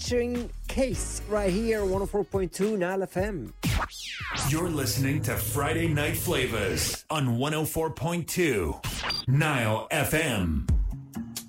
featuring Case right here, 104.2 Nile FM. You're listening to Friday Night Flavors on 104.2 Nile FM.